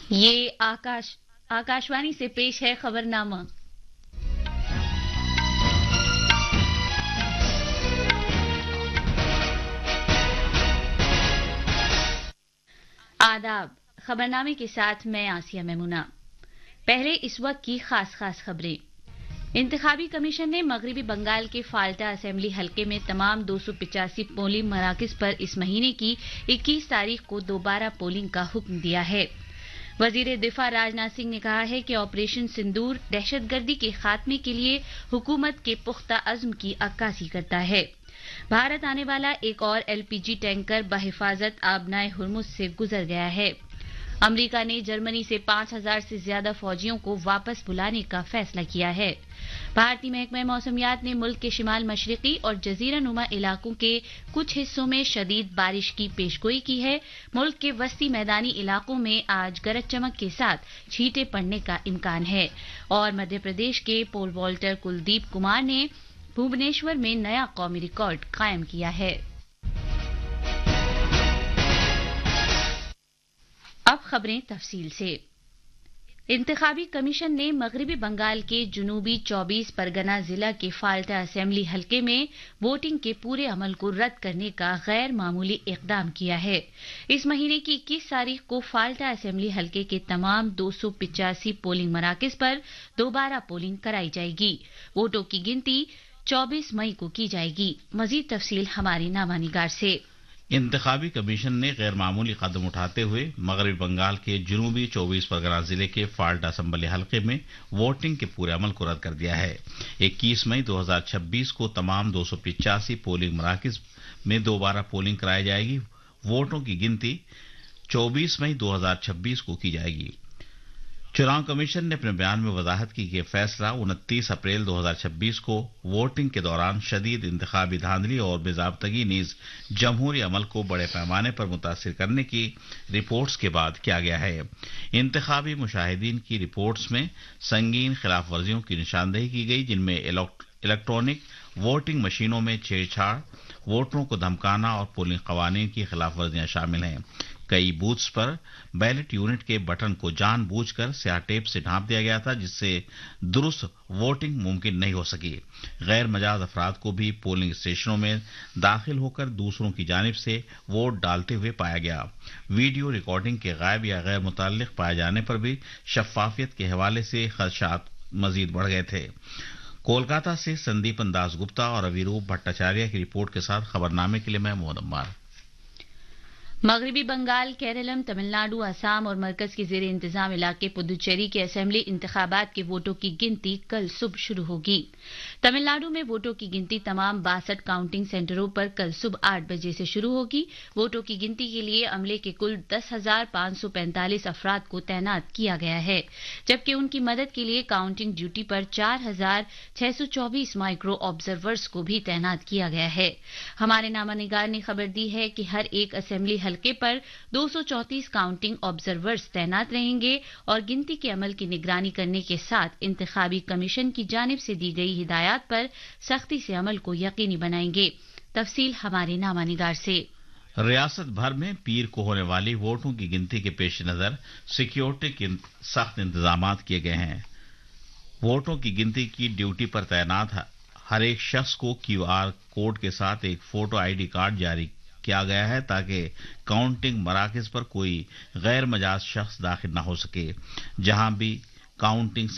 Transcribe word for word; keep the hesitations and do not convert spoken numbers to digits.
ये आकाश आकाशवाणी से पेश है खबरनामा। आदाब। खबरनामे के साथ मैं आसिया मेमुना। पहले इस वक्त की खास खास खबरें। इंतखाबी कमीशन ने मगरबी बंगाल के फाल्टा असेंबली हलके में तमाम दो सौ पिचासी पोलिंग मराकज पर इस महीने की इक्कीस तारीख को दोबारा पोलिंग का हुक्म दिया है। वजीर दिफा राजनाथ सिंह ने कहा है कि ऑपरेशन सिंदूर दहशतगर्दी के खात्मे के लिए हुकूमत के पुख्ता अज़्म की अक्कासी करता है। भारत आने वाला एक और एलपीजी टैंकर बहिफाजत आबनाए हुर्मुज से गुजर गया है। अमेरिका ने जर्मनी से पांच हजार से ज्यादा फौजियों को वापस बुलाने का फैसला किया है। भारतीय महकमा मौसमियात ने मुल्क के शिमाल मशरिकी और जजीरा नुमा इलाकों के कुछ हिस्सों में शदीद बारिश की पेशगोई की है। मुल्क के वस्ती मैदानी इलाकों में आज गरज चमक के साथ छींटे पड़ने का इम्कान है। और मध्य प्रदेश के पोल वॉल्टर कुलदीप कुमार ने भुवनेश्वर में नया कौमी रिकॉर्ड कायम किया है। अब खबरें तफसील से। इंतखाबी कमीशन ने मगरबी बंगाल के जुनूबी चौबीस परगना जिला के फाल्टा असेंबली हलके में वोटिंग के पूरे अमल को रद्द करने का गैर मामूली इकदाम किया है। इस महीने की इक्कीस तारीख को फाल्टा असेंबली हलके के तमाम दो सौ पिचासी पोलिंग मराकज पर दोबारा पोलिंग कराई जाएगी। वोटों की गिनती चौबीस मई को की जाएगी। मजीद तफसील हमारी नामानिगार से। इंतखाबी कमीशन ने गैर मामूली कदम उठाते हुए मगरबी बंगाल के जुनूबी चौबीस परगना जिले के फाल्टा असेंबली हलके में वोटिंग के पूरे अमल को रद्द कर दिया है। इक्कीस मई दो हजार छब्बीस को तमाम दो सौ पिचासी पोलिंग मराकज में दोबारा पोलिंग कराई जाएगी। वोटों की गिनती चौबीस मई दो हजार छब्बीस को की जाएगी। चुनाव कमीशन ने अपने बयान में वजाहत की कि यह फैसला उनतीस अप्रैल दो हजार छब्बीस को वोटिंग के दौरान शदीद इंतखाबी धांधली और बेजाब्तगी नीज जमहूरी अमल को बड़े पैमाने पर मुतासिर करने की रिपोर्ट्स के बाद किया गया है। इंतखाबी मुशाहिदीन की रिपोर्ट्स में संगीन खिलाफ वर्जियों की निशानदेही की गई, जिनमें इलेक्ट्रॉनिक वोटिंग मशीनों में छेड़छाड़, वोटरों को धमकाना और पोलिंग कवानीन की खिलाफ वर्जियां शामिल हैं। कई बूथ्स पर बैलेट यूनिट के बटन को जानबूझकर स्याह टेप से ढांप दिया गया था, जिससे दुरुस्त वोटिंग मुमकिन नहीं हो सकी। गैर मजाज अफराद को भी पोलिंग स्टेशनों में दाखिल होकर दूसरों की जानिब से वोट डालते हुए पाया गया। वीडियो रिकॉर्डिंग के गायब या गैर मुताल्लिक पाए जाने पर भी शफाफियत के हवाले से खदशात मजीद बढ़ गए थे। कोलकाता से संदीपन दास गुप्ता और अविरूप भट्टाचार्य की रिपोर्ट के साथ खबरनामे के लिए मैं मोहम्मद अम्मार। मगरबी बंगाल, केरलम, तमिलनाडु, असम और मरकज के जेर इंतजाम इलाके पुदुचेरी के असेंबली इंतखाबात के वोटों की गिनती कल सुबह शुरू होगी। तमिलनाडु में वोटों की गिनती तमाम बासठ काउंटिंग सेंटरों पर कल सुबह आठ बजे से शुरू होगी। वोटों की गिनती के लिए अमले के कुल दस हजार पांच सौ पैंतालीस अफराद को तैनात किया गया है, जबकि उनकी मदद के लिए काउंटिंग ड्यूटी पर चार हजार छह सौ चौबीस माइक्रो ऑब्जर्वर्स को भी तैनात किया गया है। हमारे नामानिगार ने खबर दी है कि हर एक असेंबली हलके पर दो सौ चौंतीस काउंटिंग ऑब्जर्वर्स तैनात रहेंगे और गिनती के अमल की निगरानी करने के साथ इंतखाबी कमीशन की जानिब से दी गई हिदायत पर सख्ती से अमल को यकीनी बनाएंगे। तफसील हमारे नामानिगार से। रियासत भर में पीर को होने वाली वोटों की गिनती के पेश नजर सिक्योरिटी के सख्त इंतजाम किए गए हैं। वोटों की गिनती की ड्यूटी पर तैनात हर एक शख्स को क्यूआर कोड के साथ एक फोटो आईडी कार्ड जारी किया गया है, ताकि काउंटिंग मराकज पर कोई गैर मजाज शख्स दाखिल न हो सके। जहां भी काउंटिंग